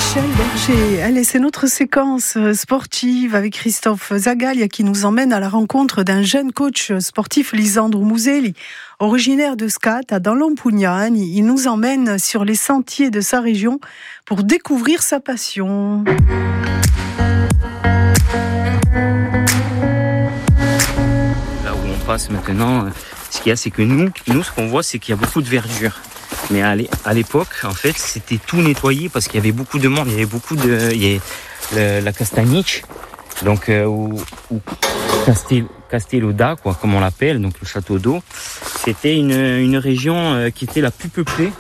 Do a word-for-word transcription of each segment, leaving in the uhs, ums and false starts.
Michel Berger. Allez, c'est notre séquence sportive avec Christophe Zagaglia qui nous emmène à la rencontre d'un jeune coach sportif, Lisandro Muselli. Originaire de Scata, dans l'Ampugnani, il nous emmène sur les sentiers de sa région pour découvrir sa passion. Là où on passe maintenant, ce qu'il y a, c'est que nous, nous ce qu'on voit, c'est qu'il y a beaucoup de verdure. Mais à l'époque, en fait, c'était tout nettoyé parce qu'il y avait beaucoup de monde. Il y avait beaucoup de, il y avait le, la Castagnic, donc euh, ou, ou Castel, Castelloda, quoi, comme on l'appelle, donc le château d'eau. C'était une, une région euh, qui était la plus peuplée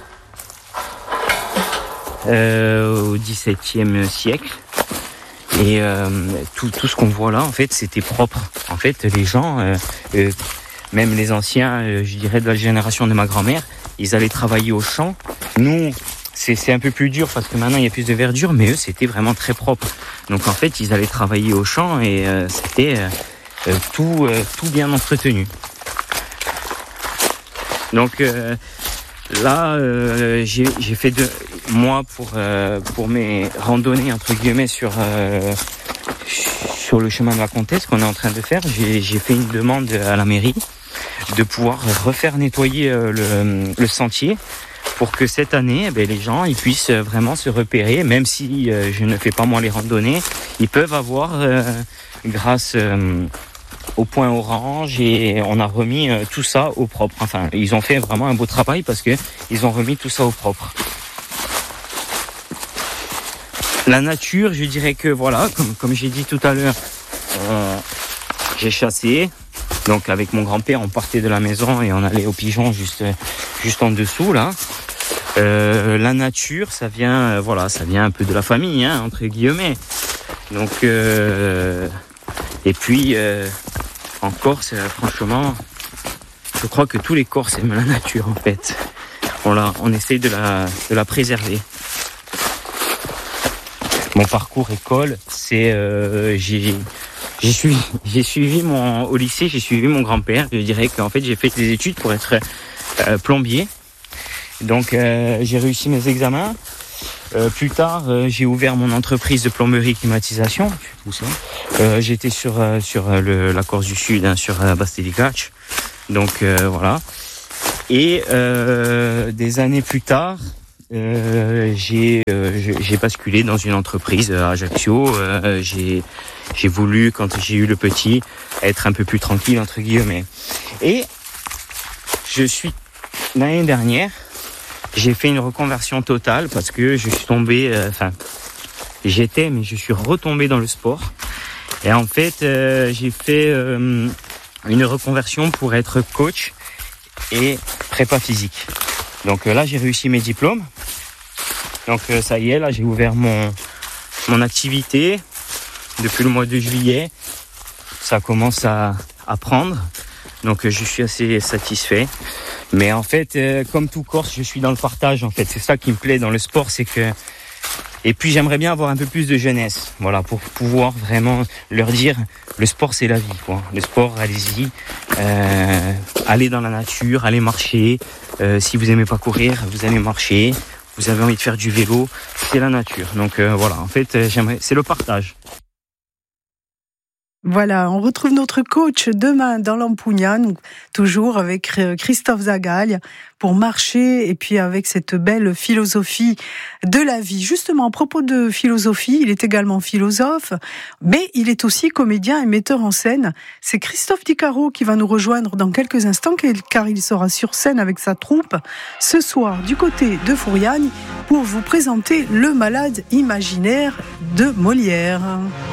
euh, au dix-septième siècle. Et euh, tout, tout ce qu'on voit là, en fait, c'était propre. En fait, les gens, euh, euh, même les anciens, euh, je dirais de la génération de ma grand-mère, ils allaient travailler au champ. Nous, c'est, c'est un peu plus dur parce que maintenant il y a plus de verdure, mais eux c'était vraiment très propre. Donc en fait, ils allaient travailler au champ et euh, c'était euh, tout, euh, tout bien entretenu. Donc euh, là, euh, j'ai, j'ai fait deux, moi pour euh, pour mes randonnées entre guillemets sur euh, sur le chemin de la Comtesse qu'on est en train de faire. J'ai, j'ai fait une demande à la mairie de pouvoir refaire nettoyer le, le sentier pour que cette année, eh bien, les gens ils puissent vraiment se repérer, même si euh, je ne fais pas moi les randonnées, ils peuvent avoir, euh, grâce euh, au point orange, et on a remis euh, tout ça au propre. Enfin, ils ont fait vraiment un beau travail parce que ils ont remis tout ça au propre. La nature, je dirais que voilà, comme, comme j'ai dit tout à l'heure, euh, j'ai chassé. Donc avec mon grand-père, on partait de la maison et on allait au pigeon juste juste en dessous là. Euh, la nature, ça vient, euh, voilà, ça vient un peu de la famille, hein, entre guillemets. Donc euh, et puis euh, en Corse, franchement, je crois que tous les Corses aiment la nature en fait. On la, on essaie de la de la préserver. Mon parcours école, c'est euh, j'ai J'ai suivi, j'ai suivi mon, au lycée, j'ai suivi mon grand-père. Je dirais qu'en fait, j'ai fait des études pour être euh, plombier. Donc, euh, j'ai réussi mes examens. Euh, plus tard, euh, j'ai ouvert mon entreprise de plomberie climatisation. Euh, j'étais sur euh, sur le, la Corse du Sud, hein, sur euh, Bastelicac. Donc euh, voilà. Et euh, des années plus tard, Euh, j'ai euh, j'ai basculé dans une entreprise à Ajaccio. Euh, j'ai j'ai voulu, quand j'ai eu le petit, être un peu plus tranquille entre guillemets. Et je suis l'année dernière, j'ai fait une reconversion totale parce que je suis tombé, enfin euh, j'étais, mais je suis retombé dans le sport. Et en fait, euh, j'ai fait euh, une reconversion pour être coach et prépa physique. Donc euh, là, j'ai réussi mes diplômes. Donc euh, ça y est, là, j'ai ouvert mon mon activité depuis le mois de juillet. Ça commence à, à prendre. Donc euh, je suis assez satisfait. Mais en fait, euh, comme tout Corse, je suis dans le partage. En fait, c'est ça qui me plaît dans le sport, c'est que. Et puis j'aimerais bien avoir un peu plus de jeunesse, voilà, pour pouvoir vraiment leur dire le sport c'est la vie, quoi. Le sport, allez-y, euh, allez dans la nature, allez marcher. Euh, si vous aimez pas courir, vous allez marcher. Vous avez envie de faire du vélo, c'est la nature. Donc euh, voilà, en fait, euh, j'aimerais, c'est le partage. Voilà, on retrouve notre coach demain dans l'Ampugnane, toujours avec Christophe Zagaglia, pour marcher et puis avec cette belle philosophie de la vie. Justement, à propos de philosophie, il est également philosophe, mais il est aussi comédien et metteur en scène. C'est Christophe Di Caro qui va nous rejoindre dans quelques instants, car il sera sur scène avec sa troupe ce soir du côté de Fouriane pour vous présenter Le Malade imaginaire de Molière.